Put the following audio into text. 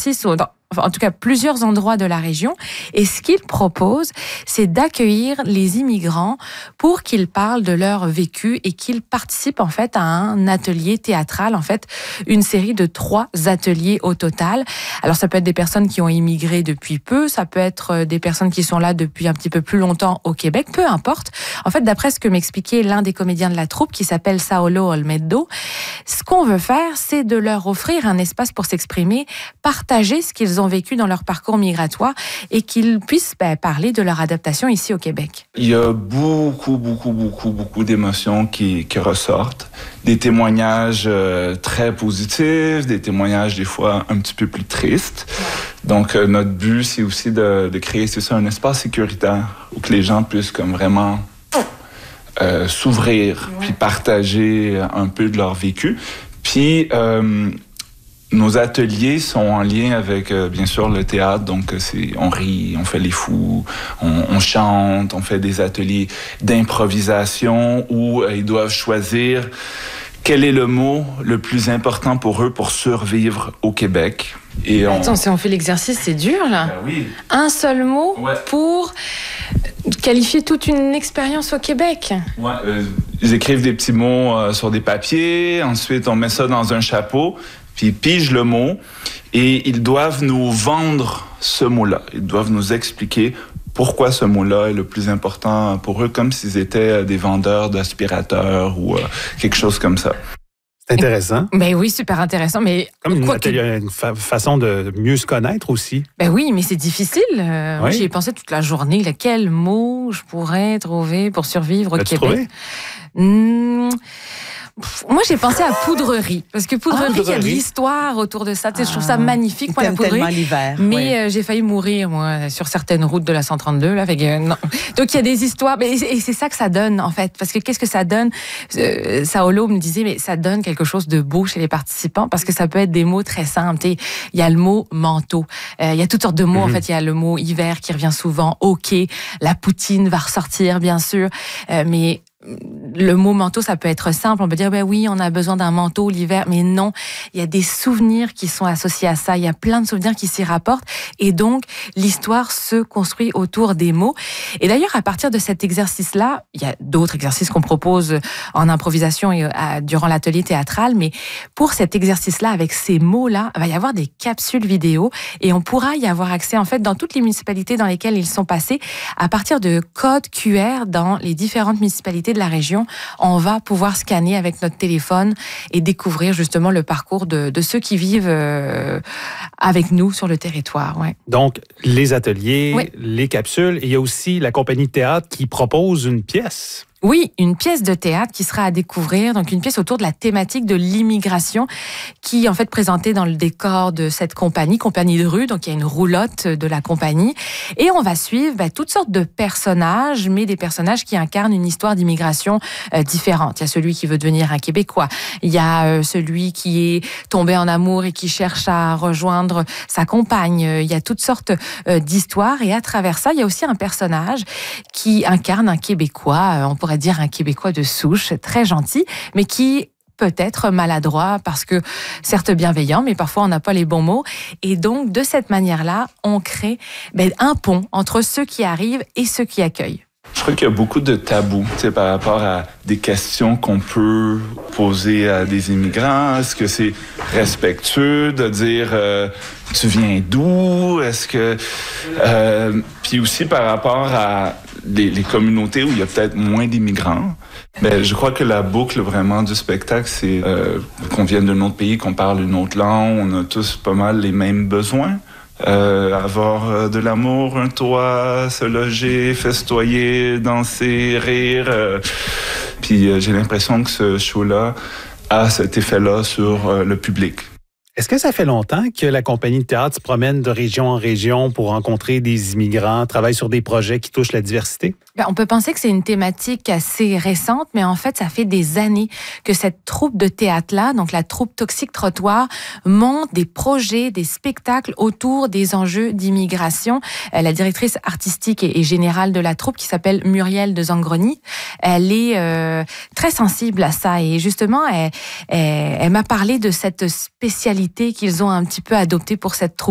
exercice en tout cas plusieurs endroits de la région. Et ce qu'ils proposent, c'est d'accueillir les immigrants pour qu'ils parlent de leur vécu et qu'ils participent en fait à un atelier théâtral, en fait une série de 3 ateliers au total. Alors ça peut être des personnes qui ont immigré depuis peu, ça peut être des personnes qui sont là depuis un petit peu plus longtemps au Québec, peu importe. En fait, d'après ce que m'expliquait l'un des comédiens de la troupe qui s'appelle Saulo Olmedo, ce qu'on veut faire, c'est de leur offrir un espace pour s'exprimer, partager ce qu'ils ont vécu dans leur parcours migratoire et qu'ils puissent parler de leur adaptation ici au Québec. Il y a beaucoup d'émotions qui ressortent. Des témoignages très positifs, des témoignages des fois un petit peu plus tristes. Donc notre but, c'est aussi de créer, c'est ça, un espace sécuritaire où que les gens puissent comme vraiment s'ouvrir, puis partager un peu de leur vécu. Puis nos ateliers sont en lien avec, bien sûr, le théâtre. Donc, on rit, on fait les fous, on chante, on fait des ateliers d'improvisation où ils doivent choisir quel est le mot le plus important pour eux pour survivre au Québec. Et Attends, si on fait l'exercice, c'est dur, là. Oui. Un seul mot pour qualifier toute une expérience au Québec. Ouais, ils écrivent des petits mots sur des papiers. Ensuite, on met ça dans un chapeau. Puis ils pigent le mot et ils doivent nous vendre ce mot-là. Ils doivent nous expliquer pourquoi ce mot-là est le plus important pour eux, comme s'ils étaient des vendeurs d'aspirateurs ou quelque chose comme ça. C'est intéressant. Ben oui, super intéressant. Mais comme une façon de mieux se connaître aussi. Ben oui, mais c'est difficile. Moi, j'y ai pensé toute la journée. Quel mot je pourrais trouver pour survivre au Québec? Moi, j'ai pensé à poudrerie. Parce que poudrerie, il y a de l'histoire autour de ça. Je trouve ça magnifique, moi, la poudrerie. Tellement l'hiver. Mais j'ai failli mourir, moi, sur certaines routes de la 132. Là, non. Donc, il y a des histoires. Et c'est ça que ça donne, en fait. Parce que qu'est-ce que ça donne? Saulo me disait, mais ça donne quelque chose de beau chez les participants. Parce que ça peut être des mots très simples. Il y a le mot manteau. Il y a toutes sortes de mots. En fait, il y a le mot hiver qui revient souvent. OK. La poutine va ressortir, bien sûr. Mais le mot manteau, ça peut être simple. On peut dire, ben oui, on a besoin d'un manteau l'hiver. Mais non, il y a des souvenirs qui sont associés à ça. Il y a plein de souvenirs qui s'y rapportent. Et donc, l'histoire se construit autour des mots. Et d'ailleurs, à partir de cet exercice-là, il y a d'autres exercices qu'on propose en improvisation et durant l'atelier théâtral. Mais pour cet exercice-là, avec ces mots-là, il va y avoir des capsules vidéo et on pourra y avoir accès, en fait, dans toutes les municipalités dans lesquelles ils sont passés. À partir de codes QR dans les différentes municipalités de la région, on va pouvoir scanner avec notre téléphone et découvrir justement le parcours de ceux qui vivent avec nous sur le territoire. Ouais. Donc, les ateliers, les capsules, et il y a aussi la compagnie de théâtre qui propose une pièce. Oui, une pièce de théâtre qui sera à découvrir, donc une pièce autour de la thématique de l'immigration qui est en fait présentée dans le décor de cette compagnie de rue, donc il y a une roulotte de la compagnie et on va suivre toutes sortes de personnages, mais des personnages qui incarnent une histoire d'immigration différente. Il y a celui qui veut devenir un Québécois, il y a celui qui est tombé en amour et qui cherche à rejoindre sa compagne, il y a toutes sortes d'histoires et à travers ça, il y a aussi un personnage qui incarne un Québécois, on pourrait dire un Québécois de souche, très gentil, mais qui peut être maladroit parce que, certes bienveillant, mais parfois on n'a pas les bons mots. Et donc, de cette manière-là, on crée un pont entre ceux qui arrivent et ceux qui accueillent. Je crois qu'il y a beaucoup de tabous par rapport à des questions qu'on peut poser à des immigrants. Est-ce que c'est respectueux de dire tu viens d'où? Est-ce que puis aussi par rapport à les communautés où il y a peut-être moins d'immigrants. Mais je crois que la boucle vraiment du spectacle, c'est qu'on vienne d'un autre pays, qu'on parle une autre langue, on a tous pas mal les mêmes besoins. Avoir de l'amour, un toit, se loger, festoyer, danser, rire. Puis j'ai l'impression que ce show-là a cet effet-là sur le public. Est-ce que ça fait longtemps que la compagnie de théâtre se promène de région en région pour rencontrer des immigrants, travaille sur des projets qui touchent la diversité? On peut penser que c'est une thématique assez récente, mais en fait, ça fait des années que cette troupe de théâtre-là, donc la troupe Toxique Trottoir, monte des projets, des spectacles autour des enjeux d'immigration. La directrice artistique et générale de la troupe, qui s'appelle Muriel de Zangroni, elle est très sensible à ça. Et justement, elle m'a parlé de cette spécialité qu'ils ont un petit peu adoptée pour cette troupe.